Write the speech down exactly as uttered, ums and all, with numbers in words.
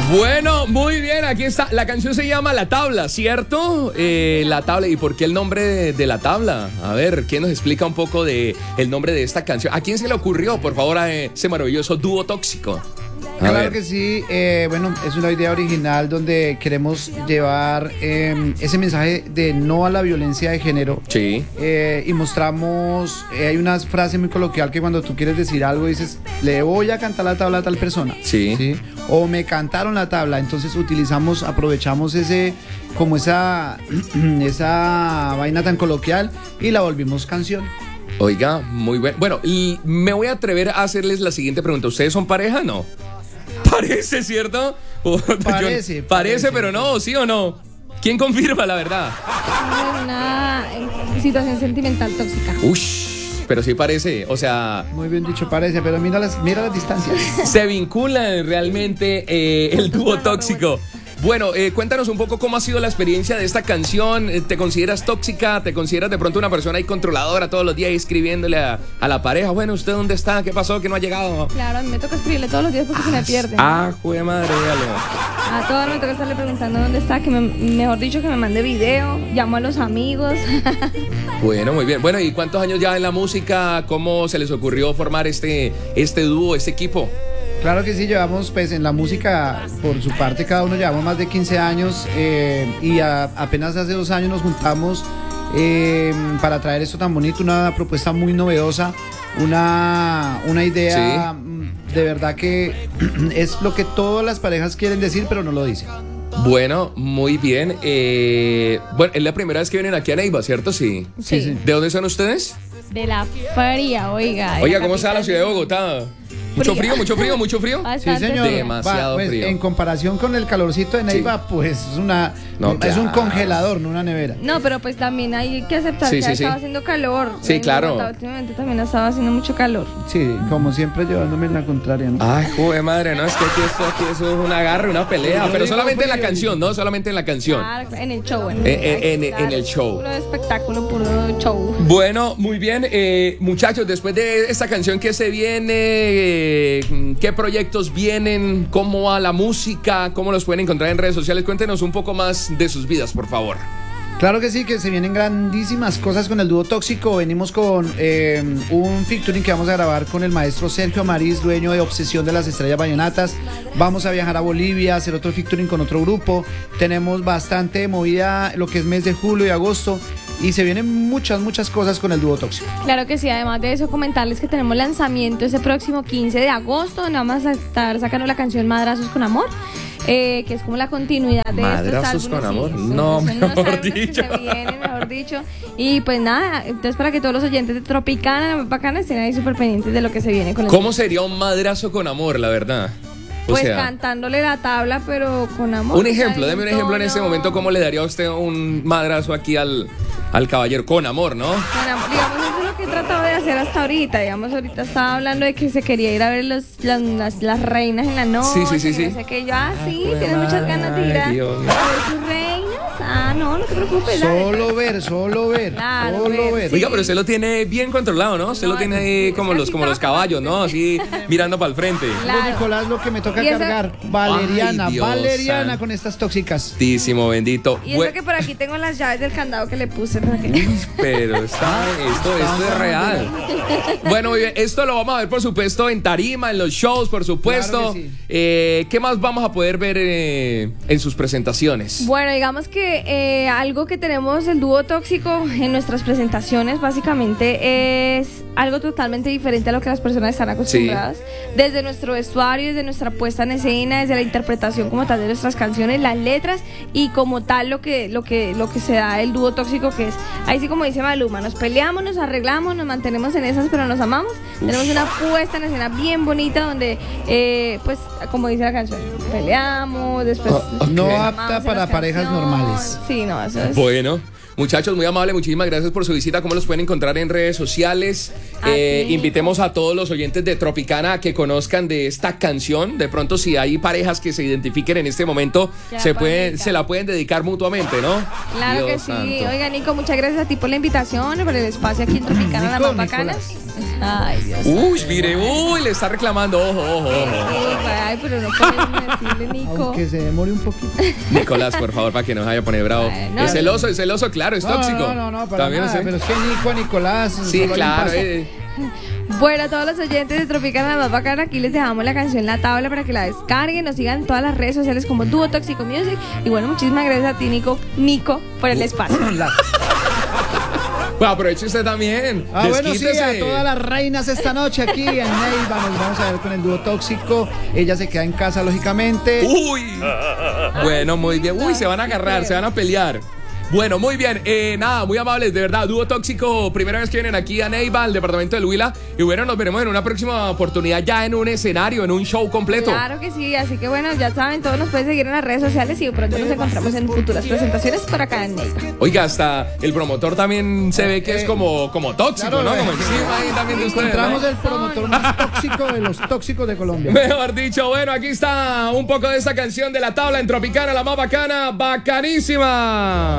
Bueno, muy bien, aquí está. La canción se llama La Tabla, ¿cierto? Eh, la Tabla. ¿Y por qué el nombre de, de La Tabla? A ver, ¿quién nos explica un poco de el nombre de esta canción? ¿A quién se le ocurrió, por favor, a ese maravilloso dúo tóxico? A Claro ver. que sí, eh, bueno, es una idea original donde queremos llevar eh, ese mensaje de no a la violencia de género. Sí. Eh, y mostramos, eh, hay una frase muy coloquial que cuando tú quieres decir algo dices, le voy a cantar la tabla a tal persona. Sí. O me cantaron la tabla, entonces utilizamos, aprovechamos ese, como esa, esa vaina tan coloquial y la volvimos canción. Oiga, muy bien. Bueno, y me voy a atrever a hacerles la siguiente pregunta. ¿Ustedes son pareja? No. Parece, ¿cierto? O- Parece, yo- parece, parece. pero no, ¿sí o no? ¿Quién confirma la verdad? Una eh, situación sentimental tóxica. Ush, pero sí parece. O sea, Muy bien dicho, parece, pero mira las, mira las distancias. se vincula realmente eh, el dúo tóxico. Bueno, eh, cuéntanos un poco cómo ha sido la experiencia de esta canción. Eh, ¿Te consideras tóxica? ¿Te consideras de pronto una persona ahí controladora todos los días escribiéndole a, a la pareja? Bueno, ¿usted dónde está? ¿Qué pasó? ¿Que no ha llegado? Claro, a mí me toca escribirle todos los días porque se me pierde. Ah, jue madre, véalo. A todas me toca estarle preguntando dónde está, que me- mejor dicho que me mande video, llamo a los amigos. Bueno, muy bien. Bueno, ¿y cuántos años ya en la música? ¿Cómo se les ocurrió formar este, este dúo, este equipo? Claro que sí, llevamos pues en la música, por su parte cada uno llevamos más de quince años eh, y a- apenas hace dos años nos juntamos eh, para traer esto tan bonito, una propuesta muy novedosa, una, una idea mm, de verdad que es lo que todas las parejas quieren decir pero no lo dicen. Bueno, muy bien. Eh, bueno, es la primera vez que vienen aquí a Neiva, ¿cierto? Sí. Sí, sí. ¿De dónde son ustedes? De la feria, oiga. de Oiga, la ¿cómo está la capital. ciudad de Bogotá? ¿Mucho Fría. frío, mucho frío, mucho frío? Sí, Bastante señor. fría. Demasiado Va, pues, frío. en comparación con el calorcito de Neiva, pues es una No, es un claro. congelador, no una nevera. No, pero pues también hay que aceptar Sí, que sí, ha estado sí. haciendo calor. Sí, En claro. Bogotá últimamente también ha estado haciendo mucho calor. Sí, como siempre llevándome en la contraria, ¿no? Ay, joder, madre, no, es que aquí esto, aquí eso es un agarre, una pelea, Yo pero digo solamente en la frío. canción, ¿no? Solamente en la canción. Claro, en el show. En, En- en- en el show. Puro espectáculo, puro show. Bueno, muy bien, eh, muchachos, después de esta canción, ¿qué se viene? Eh, ¿Qué proyectos vienen? ¿Cómo va la música? ¿Cómo los pueden encontrar en redes sociales? Cuéntenos un poco más de sus vidas, por favor. Claro que sí, que se vienen grandísimas cosas con el dúo tóxico. Venimos con eh, un featuring que vamos a grabar con el maestro Sergio Amariz, dueño de Obsesión de las Estrellas Vallenatas. Vamos a viajar a Bolivia, a hacer otro featuring con otro grupo. Tenemos bastante movida lo que es mes de julio y agosto. Y se vienen muchas, muchas cosas con el dúo tóxico. Claro que sí, además de eso comentarles que tenemos lanzamiento ese próximo quince de agosto, donde vamos a estar sacando la canción Madrazos con Amor, eh, que es como la continuidad de ¿Madrazos estos álbumes. con Amor? Sí, son- No, son unos mejor álbumes que dicho. se vienen, mejor dicho. Y pues nada, entonces para que todos los oyentes de Tropicana, Bacana, estén ahí súper pendientes de lo que se viene con el ¿Cómo sería un madrazo con amor, la verdad? O Pues sea, cantándole la tabla, pero con amor. un o sea, ejemplo, en deme un ejemplo en este tono- momento, ¿cómo le daría a usted un madrazo aquí al, al caballero? Con amor, ¿no? Con amor. Digamos, eso es lo que he tratado de hacer hasta ahorita. Digamos, ahorita estaba hablando de que se quería ir a ver los, las, las, las reinas en la noche. Sí, sí, sí, sí. No sé qué. Yo, ah, sí, jue tienes muchas ganas de ir a, a madre, ver Dios mío. sus reinas. Ah, no, no te preocupes. dale. Solo ver, solo ver, Claro, solo ver, ver. sí. Oiga, pero usted lo tiene bien controlado, ¿no? Usted No, lo tiene ahí es como que los, así como los trabaja. caballos, ¿no? Así mirando para el frente. Claro. Pues, Nicolás, lo que me toca Y eso- cargar. Valeriana, Ay, Dios Valeriana santo. con estas tóxicas. Santísimo, bendito. Y eso Bue- que por aquí tengo las llaves del candado que le puse. para que- Pero está, esto, esto es real. Bueno, muy bien, esto lo vamos a ver, por supuesto, en tarima, en los shows, por supuesto. Claro que sí. Eh, ¿qué más vamos a poder ver eh, en sus presentaciones? Bueno, digamos que eh, algo que tenemos el dúo tóxico en nuestras presentaciones básicamente es algo totalmente diferente a lo que las personas están acostumbradas. Desde nuestro vestuario, desde nuestra puesta en escena, desde la interpretación como tal de nuestras canciones, las letras y como tal lo que, lo que, lo que se da el dúo tóxico, que es, ahí sí como dice Maluma, nos peleamos, nos arreglamos, nos mantenemos en esas, pero nos amamos. Tenemos una puesta en escena bien bonita donde, eh, pues, como dice la canción, peleamos, después... Oh, ok. No Ok. apta amamos en para las parejas canciones. normales. Sí, no, eso es... Bueno, muchachos, muy amable, muchísimas gracias por su visita. ¿Cómo los pueden encontrar en redes sociales? A Eh, ti. invitemos a todos los oyentes de Tropicana a que conozcan de esta canción. De pronto, si hay parejas que se identifiquen en este momento, Ya se, pueden pueden, dedicar. se la pueden dedicar mutuamente, ¿no? Claro Dios que sí. santo. Oiga, Nico, muchas gracias a ti por la invitación, por el espacio aquí en Tropicana, la Nico, más bacana. Nicolás. Ay, Dios. Uy, mire, uy, le está reclamando. Ojo, ojo, ojo. Ay, pero no pueden decirle, Nico. Aunque se demore un poquito. Nicolás, por favor, para que no se vaya a poner bravo. Ay, no, es celoso, es celoso, claro, es No, tóxico. No, no, no, para También nada, sé. pero es que Nico, Nicolás. Sí, solo hay un claro. paso. eh. Bueno, a todos los oyentes de Tropicana, la más bacana, aquí les dejamos la canción La Tabla para que la descarguen, nos sigan en todas las redes sociales como Dúo Tóxico Music. Y bueno, muchísimas gracias a ti, Nico, Nico, por el espacio. La- Bueno, aproveche usted también. Ah, bueno, sí, Desquítese. a todas las reinas esta noche aquí en Neiva. Nos vamos a ver con el dúo tóxico. Ella se queda en casa, lógicamente. Uy. Bueno, muy bien. Uy, se van a agarrar, se van a pelear. Bueno, muy bien. Eh, nada, muy amables, de verdad. Dúo Tóxico, primera vez que vienen aquí a Neiva, al departamento del Huila. Y bueno, nos veremos en una próxima oportunidad ya en un escenario, en un show completo. Claro que sí, así que bueno, ya saben, todos nos pueden seguir en las redes sociales y pronto nos encontramos en futuras presentaciones por acá en Neiva. Oiga, hasta el promotor también se ve que es como, como tóxico, Claro, ¿no? eh. Como encima ahí también de ustedes, ¿no? Encontramos el promotor más tóxico de los tóxicos de Colombia. Mejor dicho, bueno, aquí está un poco de esta canción de La Tabla en Tropicana, la más bacana, bacanísima.